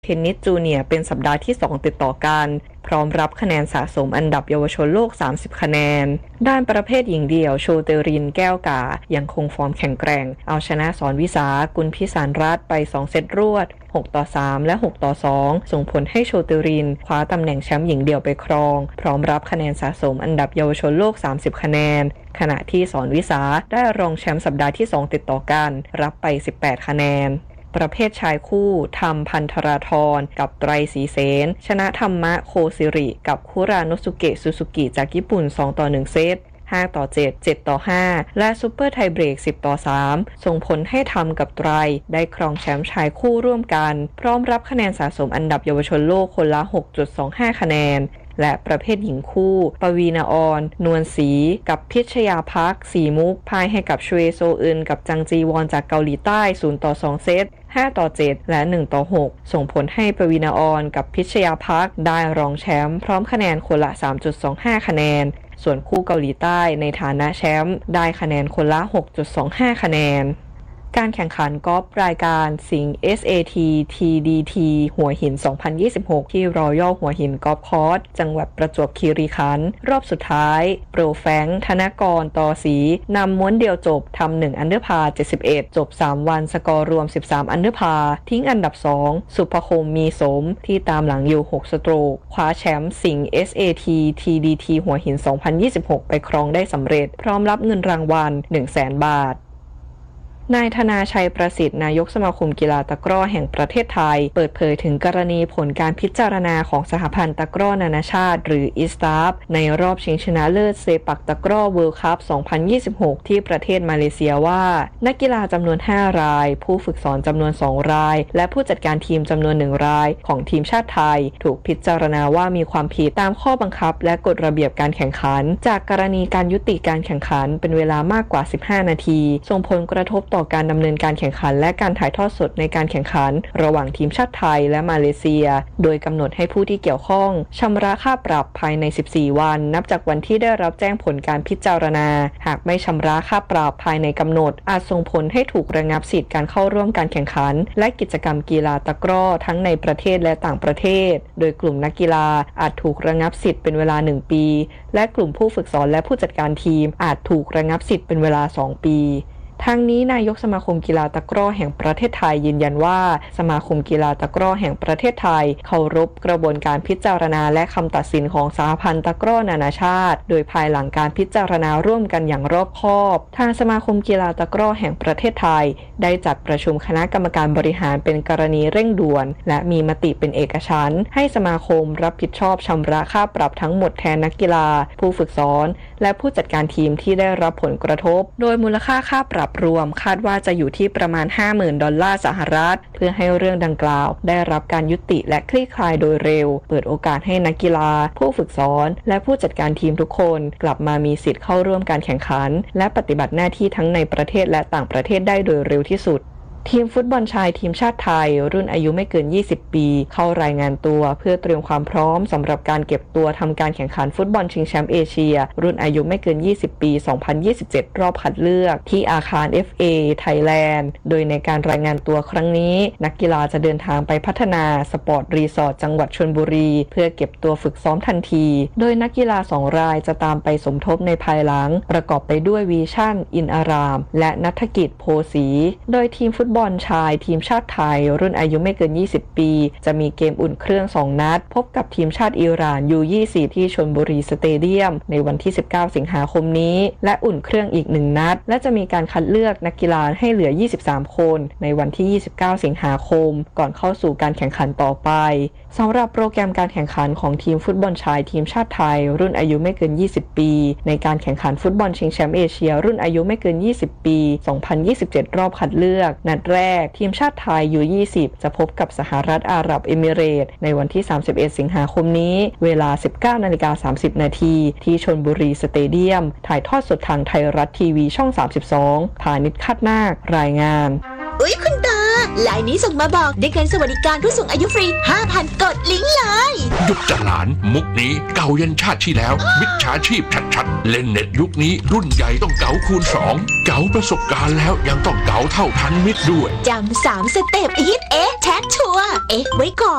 เทนนิสจูเนียร์เป็นสัปดาห์ที่2ติดต่อกันพร้อมรับคะแนนสะสมอันดับเยาวชนโลก30คะแนนด้านประเภทหญิงเดี่ยวโชเตรินแก้วกายังคงฟอร์มแข็งแกร่งเอาชนะสอนวิสากุลพิสารรัตน์ไป2เซตรวด6-3และ6-2ส่งผลให้โชเตรินคว้าตำแหน่งแชมป์หญิงเดี่ยวไปครองพร้อมรับคะแนนสะสมอันดับเยาวชนโลก30คะแนนขณะที่สอนวิสาได้รองแชมป์สัปดาห์ที่2ติดต่อกันรับไป18คะแนนประเภทชายคู่ธรรมพันธราธรกับไตรศรีเสนชนะธรรมะโคซิริกับคุราโนสุเกะซูซูกิจากญี่ปุ่น2-1เซต5-7 7-5และซุปเปอร์ไทเบรก10-3ส่งผลให้ธรรมกับไตรได้ครองแชมป์ชายคู่ร่วมกันพร้อมรับคะแนนสะสมอันดับเยาวชนโลกคนละ 6.25 คะแนนและประเภทหญิงคู่ปวีณออนนวลศรีกับพิชยาภักดิ์สีมุกพ่ายให้กับชเวโซอึนกับจังจีวอนจากเกาหลีใต้0-2เซต5-7และ1-6ส่งผลให้ปวีณออนกับพิชยาภักดิ์ได้รองแชมป์พร้อมคะแนนคนละ 3.25 คะแนนส่วนคู่เกาหลีใต้ในฐานะแชมป์ได้คะแนนคนละ 6.25 คะแนนการแข่งขันกอล์ฟรายการสิงห์ SAT TDT หัวหิน 2026 ที่รอยัลหัวหินกอล์ฟคอร์สจังหวัดประจวบคีรีขันธ์รอบสุดท้ายโปรแฟรงค์ธนกร ตอศรีนำม้วนเดียวจบทำ1อันเดอร์พาร์71จบ3วันสกอร์รวม13อันเดอร์พาร์ทิ้งอันดับ2สุภคมมีสมที่ตามหลังอยู่6สโตรกคว้าแชมป์สิงห์ SAT TDT หัวหิน 2026 ไปครองได้สำเร็จพร้อมรับเงินรางวัล 100,000 บาทนายธนาชัยประสิทธิ์นายกสมาคมกีฬาตะกร้อแห่งประเทศไทยเปิดเผยถึงกรณีผลการพิจารณาของสหพันธ์ตะกร้อนานาชาติหรืออิสตาฟในรอบชิงชนะเลิศเซปักตะกร้อเวิลด์คัพ 2026 ที่ประเทศมาเลเซียว่านักกีฬาจำนวน5รายผู้ฝึกสอนจำนวน2รายและผู้จัดการทีมจำนวน1รายของทีมชาติไทยถูกพิจารณาว่ามีความผิดตามข้อบังคับและกฎระเบียบการแข่งขันจากกรณีการยุติการแข่งขันเป็นเวลามากกว่า15นาทีส่งผลกระทบต่อการดำเนินการแข่งขันและการถ่ายทอดสดในการแข่งขันระหว่างทีมชาติไทยและมาเลเซียโดยกำหนดให้ผู้ที่เกี่ยวข้องชำระค่าปรับภายใน14วันนับจากวันที่ได้รับแจ้งผลการพิจารณาหากไม่ชำระค่าปรับภายในกำหนดอาจส่งผลให้ถูกระงับสิทธิการเข้าร่วมการแข่งขันและกิจกรรมกีฬาตะกร้อทั้งในประเทศและต่างประเทศโดยกลุ่มนักกีฬาอาจถูกระงับสิทธิ์เป็นเวลา1ปีและกลุ่มผู้ฝึกสอนและผู้จัดการทีมอาจถูกระงับสิทธิ์เป็นเวลา2ปีทางนี้นายกสมาคมกีฬาตะกร้อแห่งประเทศไทยยืนยันว่าสมาคมกีฬาตะกร้อแห่งประเทศไทยเคารพกระบวนการพิจารณาและคำตัดสินของสหพันธ์ตะกร้อนานาชาติโดยภายหลังการพิจารณาร่วมกันอย่างรอบคอบทางสมาคมกีฬาตะกร้อแห่งประเทศไทยได้จัดประชุมคณะกรรมการบริหารเป็นกรณีเร่งด่วนและมีมติเป็นเอกฉันท์ให้สมาคมรับผิดชอบชำระค่าปรับทั้งหมดแทนนักกีฬาผู้ฝึกสอนและผู้จัดการทีมที่ได้รับผลกระทบโดยมูลค่าค่าปรับรวมคาดว่าจะอยู่ที่ประมาณ 50,000 ดอลลาร์สหรัฐเพื่อให้เรื่องดังกล่าวได้รับการยุติและคลี่คลายโดยเร็วเปิดโอกาสให้นักกีฬาผู้ฝึกสอนและผู้จัดการทีมทุกคนกลับมามีสิทธิ์เข้าร่วมการแข่งขันและปฏิบัติหน้าที่ทั้งในประเทศและต่างประเทศได้โดยเร็วที่สุดทีมฟุตบอลชายทีมชาติไทยรุ่นอายุไม่เกิน20ปีเข้ารายงานตัวเพื่อเตรียมความพร้อมสำหรับการเก็บตัวทำการแข่งขันฟุตบอลชิงแชมป์เอเชียรุ่นอายุไม่เกิน20ปี2027รอบคัดเลือกที่อาคาร FA ไทยแลนด์โดยในการรายงานตัวครั้งนี้นักกีฬาจะเดินทางไปพัฒนาสปอร์ตรีสอร์ทจังหวัดชลบุรีเพื่อเก็บตัวฝึกซ้อมทันทีโดยนักกีฬา2รายจะตามไปสมทบในภายหลังประกอบไปด้วยวีชั่นอินอารามและณัฐกิจโพสีโดยทีมฟุตบอลชายทีมชาติไทยรุ่นอายุไม่เกิน20ปีจะมีเกมอุ่นเครื่อง2นัดพบกับทีมชาติอิหร่าน U20 ที่ชลบุรีสเตเดียมในวันที่19สิงหาคมนี้และอุ่นเครื่องอีก1นัดและจะมีการคัดเลือกนักกีฬาให้เหลือ23คนในวันที่29สิงหาคมก่อนเข้าสู่การแข่งขันต่อไปสำหรับโปรแกรมการแข่งขันของทีมฟุตบอลชายทีมชาติไทยรุ่นอายุไม่เกิน20ปีในการแข่งขันฟุตบอลชิงแชมป์เอเชียรุ่นอายุไม่เกิน20ปี2027รอบคัดเลือกนัดแรกทีมชาติไทย U20 จะพบกับสหรัฐอาหรับเอมิเรตส์ในวันที่31สิงหาคมนี้เวลา 19:30 น.ที่ชลบุรีสเตเดียมถ่ายทอดสดทางไทยรัฐทีวีช่อง32พานิช คาดนาครายงานอุ๊ยคุณตาไลน์นี้ส่งมาบอกได้เงินสวัสดิการผู้สูงอายุฟรี 5,000 กดลิงก์เลยหยุดจะหลานมุกนี้เก่ายันชาติที่แล้วมิจฉาชีพชัดๆเล่นเน็ตยุคนี้รุ่นใหญ่ต้องเก๋าคูณ2เก๋าประสบการณ์แล้วยังต้องเก๋าเท่าทันมิตรด้วยจำ3 สเต็ปแชทชัวร์ไว้ก่อน